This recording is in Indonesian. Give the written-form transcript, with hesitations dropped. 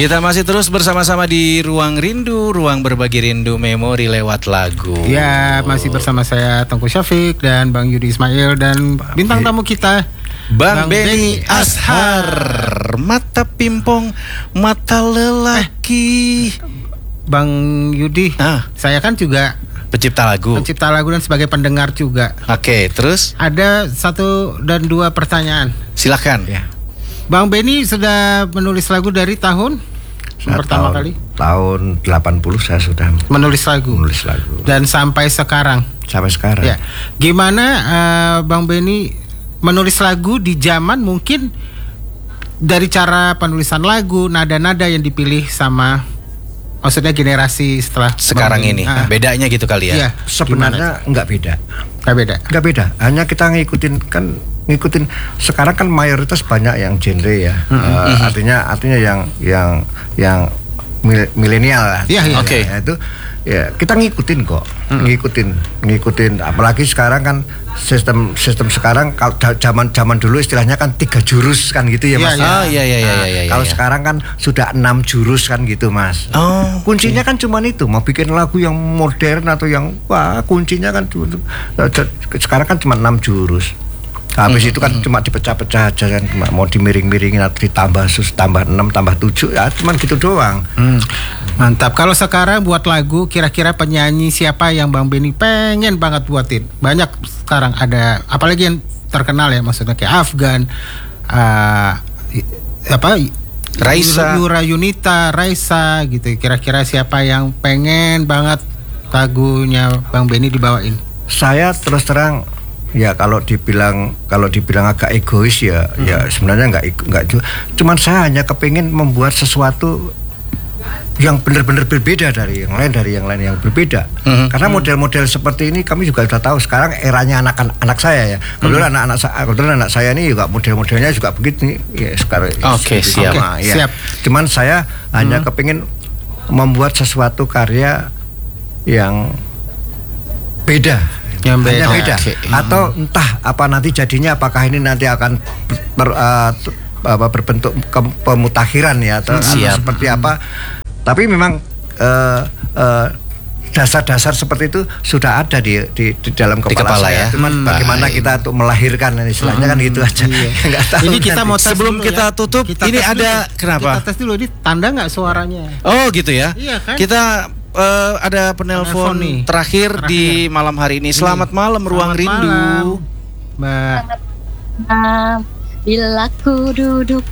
Kita masih terus bersama-sama di Ruang Rindu, ruang berbagi rindu memori lewat lagu. Ya, masih bersama saya Tengku Syafiq dan Bang Yudi Ismail dan bintang tamu kita Bang Benny Ashar. Mata pimpong, mata lelaki. Bang Yudi, saya kan juga pencipta lagu dan sebagai pendengar juga. Oke, terus? Ada 1 dan 2 pertanyaan. Silakan. Ya. Bang Benny sudah menulis lagu dari tahun pertama kali? Tahun 80 saya sudah menulis lagu. Dan sampai sekarang. Ya. Gimana Bang Benny menulis lagu di zaman mungkin dari cara penulisan lagu, nada-nada yang dipilih sama maksudnya generasi setelah sekarang ini. Bedanya gitu kali ya? Iya, sebenarnya nggak beda. Hanya kita ngikutin sekarang kan mayoritas banyak yang genre ya. Artinya yang milenial lah. Oke. Itu ya kita ngikutin kok. Ngikutin apalagi sekarang kan sistem sekarang kalau zaman dulu istilahnya kan 3 jurus kan gitu ya Mas. Kalau sekarang kan sudah 6 jurus kan gitu Mas. Kuncinya kan cuma itu, mau bikin lagu yang modern atau yang kuncinya kan sekarang kan cuma 6 jurus. Habis itu kan cuma dipecah-pecah aja kan, mau dimiring-miringin atau ditambah 6, tambah 7, ya cuman gitu doang. Mantap. Kalau sekarang buat lagu, kira-kira penyanyi siapa yang Bang Benny pengen banget buatin? Banyak sekarang ada, apalagi yang terkenal ya, maksudnya kayak Afgan, Raisa, Yura Yunita, Raisa gitu. Kira-kira siapa yang pengen banget lagunya Bang Benny dibawain? Saya terus terang ya kalau dibilang agak egois ya sebenarnya nggak juga. Cuman saya hanya kepingin membuat sesuatu yang benar-benar berbeda dari yang lain yang berbeda. Karena model-model seperti ini kami juga sudah tahu sekarang eranya anak saya ya. Kebetulan anak saya ini juga model-modelnya juga begitu ya sekarang. Siap. Cuman saya hanya kepingin membuat sesuatu karya yang beda. Atau entah apa nanti jadinya, apakah ini nanti akan berbentuk pemutakhiran ya atau seperti apa. Tapi memang dasar-dasar seperti itu sudah ada di dalam kepala saya. Cuman bagaimana kita untuk melahirkan istilahnya kan gitu aja. Nggak tahu. Ini kita mau tes sebelum kita tutup. Ini ada kenapa? Kita tes dulu, ini tanda nggak suaranya? Oh gitu ya. Iya kan? Kita ada penelpon terakhir di malam hari ini. Selamat malam Ruang Rindu, Mbak. Bila ku duduk